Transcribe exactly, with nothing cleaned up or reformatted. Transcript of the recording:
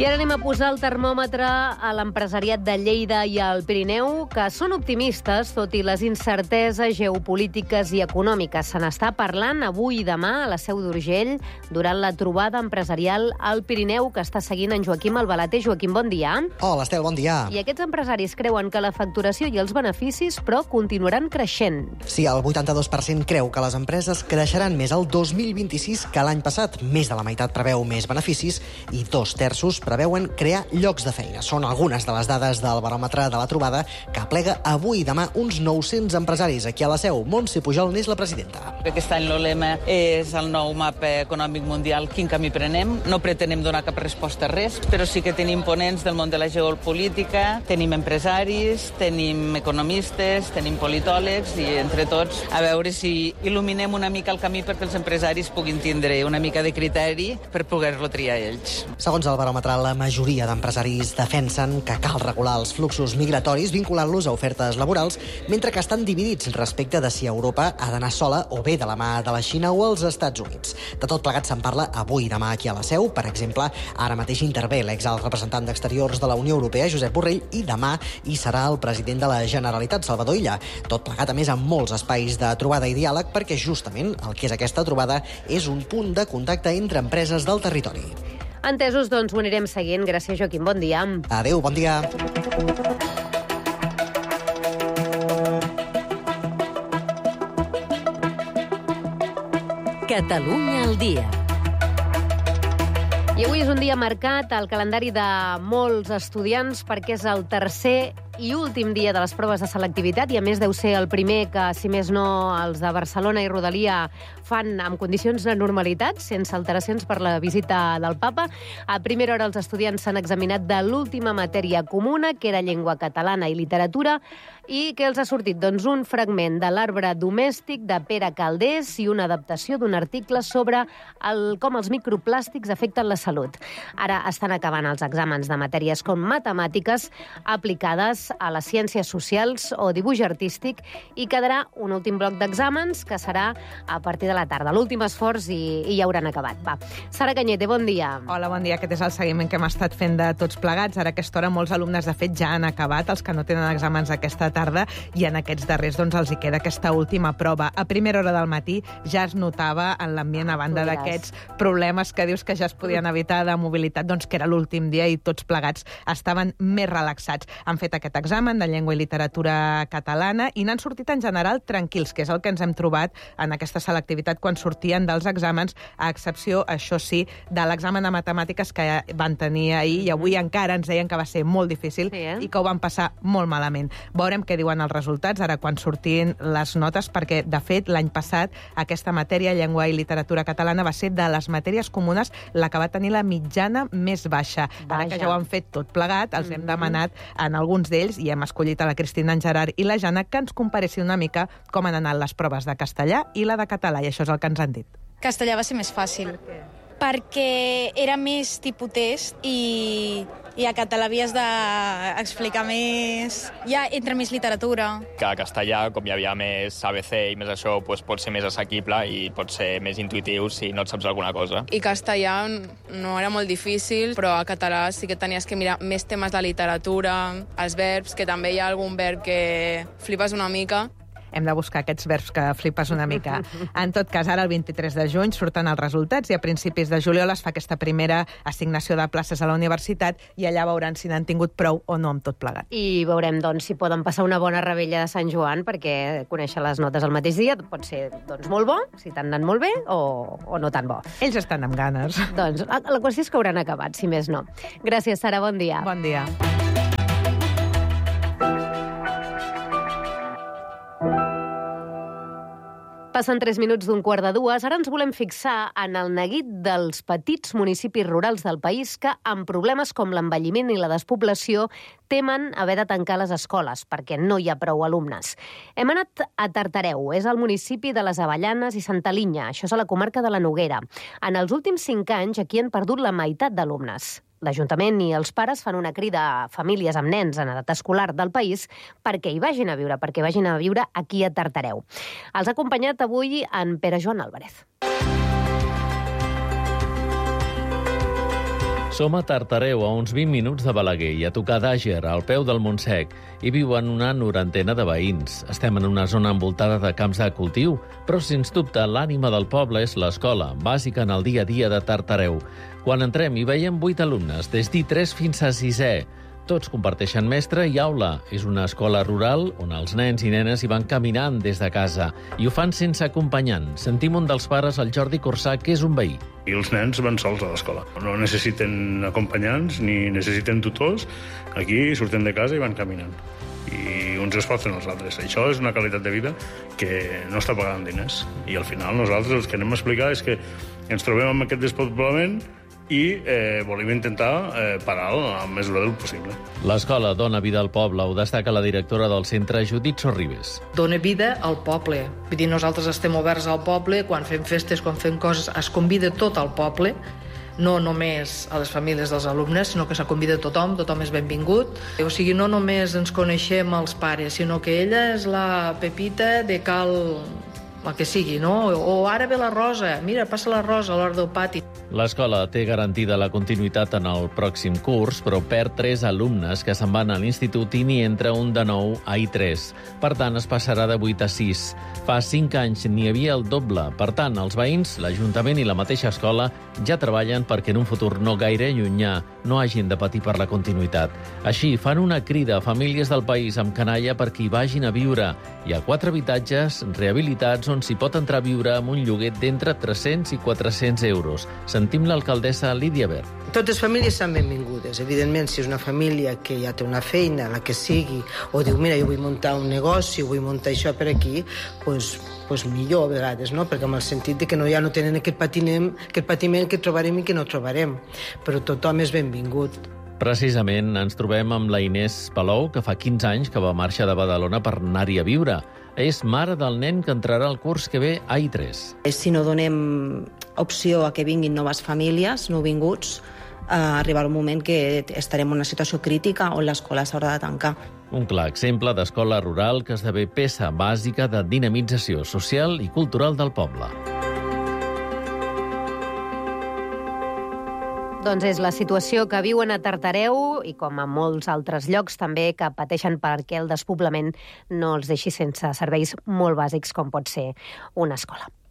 I ara anem a posar el termòmetre a l'empresariat de Lleida i al Pirineu, que són optimistes, tot i les incerteses geopolítiques i econòmiques. Se n'està parlant avui i demà a la Seu d'Urgell durant la trobada empresarial al Pirineu que està seguint en Joaquim Albalater. Joaquim, bon dia. Hola, Estel, bon dia. I aquests empresaris creuen que la facturació i els beneficis, però, continuaran creixent. Sí, el vuitanta-dos per cent creu que les empreses creixeran més el dos mil vint-i-sis que l'any passat. Més de la meitat preveu més beneficis i dos terços preveuen crear llocs de feina. Són algunes de les dades del baròmetre de la trobada que aplega avui i demà uns nou-cents empresaris aquí a la Seu. Montse Pujol n'és la presidenta. Aquest any l'O L M és el nou mapa econòmic mundial. Quin camí prenem? No pretenem donar cap resposta a res, però sí que tenim ponents del món de la geopolítica, tenim empresaris, tenim economistes, tenim politòlegs i entre tots a veure si il·luminem una mica el camí perquè els empresaris puguin tindre una mica de criteri per poder-lo triar ells. Segons el baròmetre, la majoria d'empresaris defensen que cal regular els fluxos migratoris vinculant-los a ofertes laborals, mentre que estan dividits respecte de si Europa ha d'anar sola o bé de la mà de la Xina o els Estats Units. De tot plegat se'n parla avui i demà aquí a la Seu. Per exemple, ara mateix intervé l'exalt representant d'Exteriors de la Unió Europea, Josep Borrell, i demà hi serà el president de la Generalitat, Salvador Illa. Tot plegat, a més, amb molts espais de trobada i diàleg, perquè justament el que és aquesta trobada és un punt de contacte entre empreses del territori. Entesos, doncs ho anirem seguint. Gràcies, Joaquim. Bon dia. Adéu, bon dia. Catalunya al dia. I avui és un dia marcat al calendari de molts estudiants perquè és el tercer i últim dia de les proves de selectivitat i, a més, deu ser el primer que, si més no, els de Barcelona i Rodalia fan amb condicions de normalitat, sense alteracions per la visita del Papa. A primera hora els estudiants s'han examinat de l'última matèria comuna, que era llengua catalana i literatura, i què els ha sortit? Doncs un fragment de L'arbre domèstic de Pere Calders i una adaptació d'un article sobre el, com els microplàstics afecten la salut. Ara estan acabant els exàmens de matèries com matemàtiques aplicades a les ciències socials o dibuix artístic i quedarà un últim bloc d'exàmens que serà a partir de la tarda. L'últim esforç i, i ja hauran acabat. Va. Sara Cañete, bon dia. Hola, bon dia. Aquest és el seguiment que hem estat fent de tots plegats. Ara a aquesta hora molts alumnes, de fet, ja han acabat, els que no tenen exàmens aquesta tarda, i en aquests darrers doncs, els hi queda aquesta última prova. A primera hora del matí ja es notava en l'ambient, a banda d'aquests problemes que dius que ja es podien evitar de mobilitat, doncs que era l'últim dia i tots plegats estaven més relaxats. Han fet aquest examen de llengua i literatura catalana i n'han sortit en general tranquils, que és el que ens hem trobat en aquesta selectivitat quan sortien dels exàmens, a excepció, això sí, de l'examen de matemàtiques que van tenir ahir i avui encara ens deien que va ser molt difícil, sí, eh? I que ho van passar molt malament. Veurem què diuen els resultats ara quan sortin les notes, perquè, de fet, l'any passat aquesta matèria, llengua i literatura catalana, va ser de les matèries comunes la que va tenir la mitjana més baixa. Vaja. Ara que ja ho han fet tot plegat, els mm-hmm. hem demanat en alguns d'ells i hem escollit a la Cristina, en Gerard i la Jana que ens comparessin una mica com han anat les proves de castellà i la de català, i això és el que ens han dit. Castellà va ser més fàcil. Per què? Perquè era més tipus test i, i a català havies d'explicar més... Ja entra més literatura. Que a castellà, com hi havia més A B C i més això, doncs pot ser més assequible i pot ser més intuitiu si no et saps alguna cosa. I castellà no era molt difícil, però a català sí que tenies que mirar més temes de literatura, els verbs, que també hi ha algun verb que flipes una mica. Hem de buscar aquests verbs que flipes una mica. En tot cas, ara el vint-i-tres de juny surten els resultats i a principis de juliol es fa aquesta primera assignació de places a la universitat i allà veuran si n'han tingut prou o no amb tot plegat. I veurem, doncs, si poden passar una bona rebella de Sant Joan, perquè conèixer les notes el mateix dia pot ser, doncs, molt bo, si t'han anat molt bé o, o no tan bo. Ells estan amb ganes. Doncs la, la qüestió és que hauran acabat, si més no. Gràcies, Sara, bon dia. Bon dia. Passen tres minuts d'un quart de dues. Ara ens volem fixar en el neguit dels petits municipis rurals del país que, amb problemes com l'envelliment i la despoblació, temen haver de tancar les escoles perquè no hi ha prou alumnes. Hem anat a Tartareu, és el municipi de les Avellanes i Santa Linya. Això és a la comarca de la Noguera. En els últims cinc anys aquí han perdut la meitat d'alumnes. L'Ajuntament i els pares fan una crida a famílies amb nens en edat escolar del país perquè hi vagin a viure, perquè vagin a viure aquí a Tartareu. Els ha acompanyat avui en Pere Joan Álvarez. Som a Tartareu, a uns vint minuts de Balaguer, i a tocar d'Àger, al peu del Montsec. Hi viuen una norantena de veïns. Estem en una zona envoltada de camps de cultiu, però, sens dubte, l'ànima del poble és l'escola, bàsica en el dia a dia de Tartareu. Quan entrem hi veiem vuit alumnes, des d'I tres fins a sisè. Tots comparteixen mestre i aula. És una escola rural on els nens i nenes hi van caminant des de casa i ho fan sense acompanyant. Sentim un dels pares, el Jordi Corsà, que és un veí. I els nens van sols a l'escola. No necessiten acompanyants ni necessiten tutors. Aquí surten de casa i van caminant. I uns es porten els altres. Això és una qualitat de vida que no està pagant diners. I al final nosaltres el que anem a explicar és que ens trobem amb aquest despoblament i eh, volem intentar eh, parar-lo a la mesura del possible. L'escola dona vida al poble, ho destaca la directora del centre, Judit Sorribes. Dona vida al poble. Vull dir, nosaltres estem oberts al poble, quan fem festes, quan fem coses, es convida tot el poble, no només a les famílies dels alumnes, sinó que se convida tothom, tothom és benvingut. O sigui, no només ens coneixem els pares, sinó que ella és la Pepita de cal... el que sigui, no? O ara ve la Rosa, mira, passa la Rosa a l'hora del pati. L'escola té garantida la continuïtat en el pròxim curs, però perd tres alumnes que se'n van a l'institut i n'hi entra un de nou a I tres. Per tant, es passarà de vuit a sis. Fa cinc anys n'hi havia el doble. Per tant, els veïns, l'Ajuntament i la mateixa escola ja treballen perquè en un futur no gaire llunyà no hagin de patir per la continuïtat. Així, fan una crida a famílies del país amb canalla perquè hi vagin a viure. Hi ha quatre habitatges rehabilitats on s'hi pot entrar a viure amb un lloguer d'entre tres-cents i quatre-cents euros. Sentim l'alcaldessa Lídia Ver. Totes les famílies són benvingudes. Evidentment, si és una família que ja té una feina, la que sigui, o diu, mira, jo vull muntar un negoci, vull muntar això per aquí, doncs, doncs millor a vegades, no? Perquè amb el sentit de que no, ja no tenen aquest patiment, aquest patiment que trobarem i que no trobarem. Però tothom és benvingut. Precisament ens trobem amb la Inés Palou, que fa quinze anys que va marxar de Badalona per anar-hi a viure. És mare del nen que entrarà al curs que ve a I tres. Si no donem opció a que vinguin noves famílies, nouvinguts, eh, arribarà un moment que estarem en una situació crítica on l'escola s'haurà de tancar. Un clar exemple d'escola rural que esdevé peça bàsica de dinamització social i cultural del poble. Doncs és la situació que viuen a Tartareu i com a molts altres llocs també que pateixen perquè el despoblament no els deixi sense serveis molt bàsics com pot ser una escola.